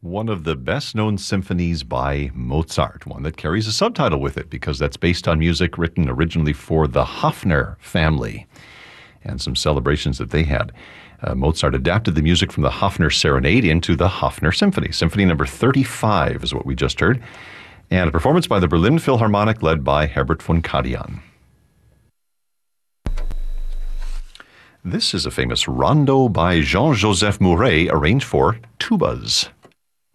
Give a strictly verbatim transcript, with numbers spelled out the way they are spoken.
One of the best-known symphonies by Mozart, one that carries a subtitle with it because that's based on music written originally for the Hofner family and some celebrations that they had. Uh, Mozart adapted the music from the Hofner Serenade into the Hofner Symphony. Symphony number thirty-five is what we just heard, and a performance by the Berlin Philharmonic led by Herbert von Karajan. This is a famous rondo by Jean-Joseph Mouret arranged for tubas.